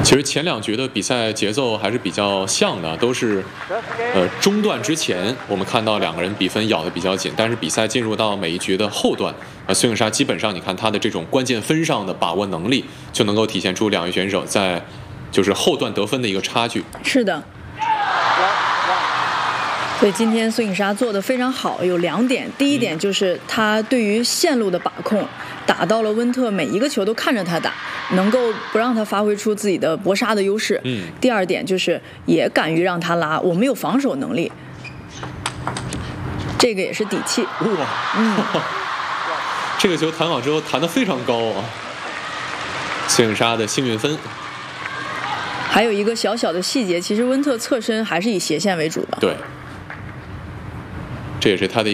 其实前两局的比赛节奏还是比较像的，都是中段之前我们看到两个人比分咬得比较紧，但是比赛进入到每一局的后段，孙颖莎基本上你看她的这种关键分上的把握能力，就能够体现出两位选手在就是后段得分的一个差距。 是的。所以今天孙颖莎做得非常好，有2点。第一点就是她对于线路的把控，打到了温特每一个球都看着她打，能够不让她发挥出自己的搏杀的优势。第二点就是也敢于让她拉，我们有防守能力，这个也是底气。 哇，这个球弹网之后弹得非常高啊，孙颖莎的幸运分。 还有一个小小的细节，其实温特侧身还是以斜线为主的。 对。这也是他的